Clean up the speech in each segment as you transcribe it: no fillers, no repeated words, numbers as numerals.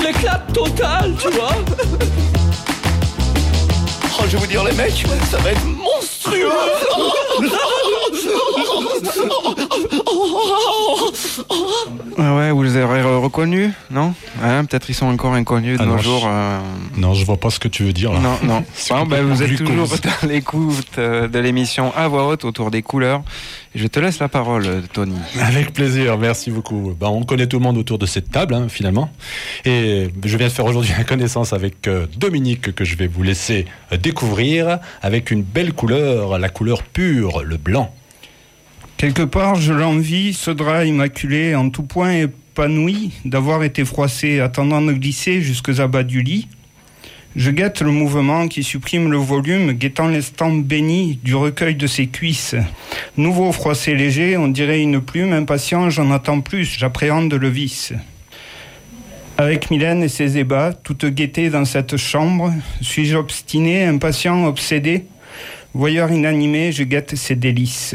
l'éclat total, tu vois. Oh, je vais vous dire, les mecs, ça va être monstrueux. Ah ouais, vous les aurez reconnus, non? Peut-être ils sont encore inconnus de nos jours. Non, je vois pas ce que tu veux dire là. Non. Vous êtes toujours dans l'écoute de l'émission À Voix Haute autour des couleurs. Je te laisse la parole, Tony. Avec plaisir, merci beaucoup. On connaît tout le monde autour de cette table, finalement. Et je viens de faire aujourd'hui la connaissance avec Dominique, que je vais vous laisser découvrir, avec une belle couleur, la couleur pure, le blanc. Quelque part, je l'envie, ce drap immaculé, en tout point épanoui, d'avoir été froissé, attendant de glisser jusqu'aux abats du lit. Je guette le mouvement qui supprime le volume, guettant l'instant béni du recueil de ses cuisses. Nouveau froissé léger, on dirait une plume, impatient, j'en attends plus, j'appréhende le vice. Avec Mylène et ses ébats, toute gaieté dans cette chambre, suis-je obstiné, impatient, obsédé? Voyeur inanimé, je guette ses délices.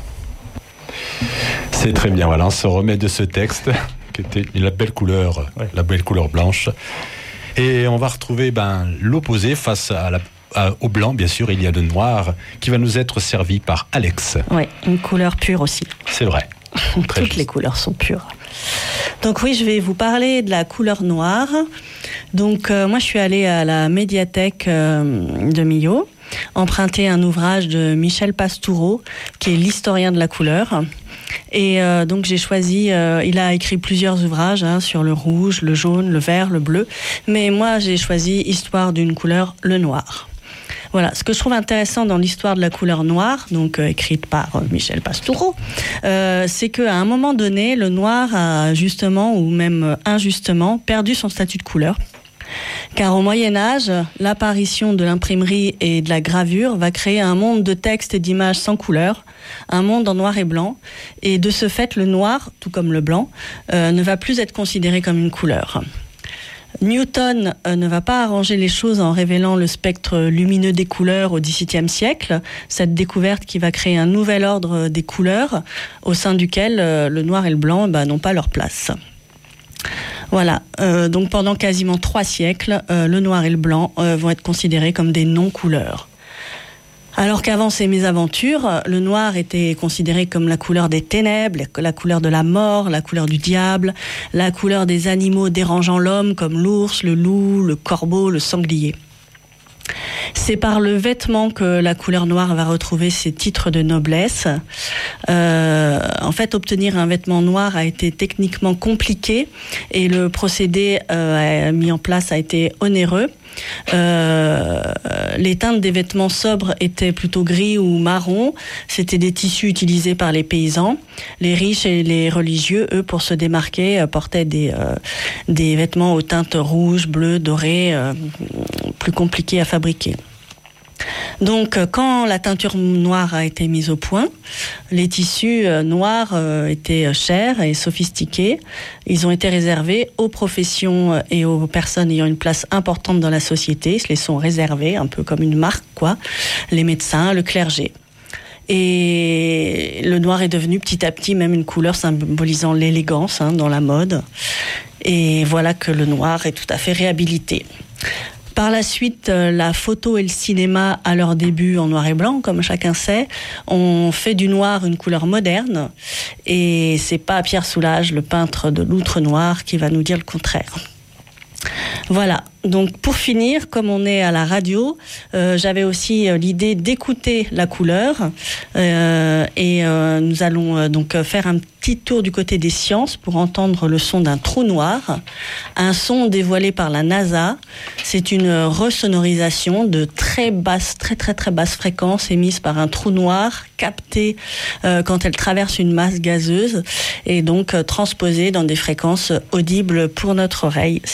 C'est très bien, voilà, on se remet de ce texte, qui était la belle couleur blanche. Et on va retrouver l'opposé face au blanc, bien sûr, il y a le noir qui va nous être servi par Alex. Oui, une couleur pure aussi. C'est vrai. Toutes les couleurs sont pures. Donc oui, je vais vous parler de la couleur noire. Donc moi, je suis allée à la médiathèque de Millau, emprunter un ouvrage de Michel Pastoureau, qui est l'historien de la couleur. Et donc j'ai choisi, il a écrit plusieurs ouvrages sur le rouge, le jaune, le vert, le bleu. Mais moi, j'ai choisi Histoire d'une couleur, le noir. Voilà, ce que je trouve intéressant dans l'histoire de la couleur noire, donc écrite par Michel Pastoureau, c'est qu'à un moment donné, le noir a justement, ou même injustement, perdu son statut de couleur. Car au Moyen-Âge, l'apparition de l'imprimerie et de la gravure va créer un monde de textes et d'images sans couleur, un monde en noir et blanc, et de ce fait, le noir, tout comme le blanc, ne va plus être considéré comme une couleur. Newton ne va pas arranger les choses en révélant le spectre lumineux des couleurs au XVIIe siècle, cette découverte qui va créer un nouvel ordre des couleurs, au sein duquel le noir et le blanc n'ont pas leur place. Voilà, donc pendant quasiment 3 siècles, le noir et le blanc vont être considérés comme des non-couleurs. Alors qu'avant ces mésaventures, le noir était considéré comme la couleur des ténèbres, la couleur de la mort, la couleur du diable, la couleur des animaux dérangeant l'homme comme l'ours, le loup, le corbeau, le sanglier. C'est par le vêtement que la couleur noire va retrouver ses titres de noblesse. En fait, obtenir un vêtement noir a été techniquement compliqué et le procédé mis en place a été onéreux. Les teintes des vêtements sobres étaient plutôt gris ou marron. C'était des tissus utilisés par les paysans. Les riches et les religieux, eux, pour se démarquer, portaient des vêtements aux teintes rouges, bleues, dorées, plus compliqués à fabriquer. Donc, quand la teinture noire a été mise au point, les tissus noirs étaient chers et sophistiqués. Ils ont été réservés aux professions et aux personnes ayant une place importante dans la société. Ils se les sont réservés, un peu comme une marque, quoi. Les médecins, le clergé. Et le noir est devenu petit à petit même une couleur symbolisant l'élégance dans la mode. Et voilà que le noir est tout à fait réhabilité. Par la suite, la photo et le cinéma, à leur début en noir et blanc, comme chacun sait, ont fait du noir une couleur moderne. Et c'est pas Pierre Soulages, le peintre de l'outre noir, qui va nous dire le contraire. Voilà. Donc pour finir, comme on est à la radio, j'avais aussi l'idée d'écouter la couleur et nous allons donc faire un petit tour du côté des sciences pour entendre le son d'un trou noir, un son dévoilé par la NASA. C'est une resonorisation de très basse fréquence émise par un trou noir captée quand elle traverse une masse gazeuse et donc transposée dans des fréquences audibles pour notre oreille.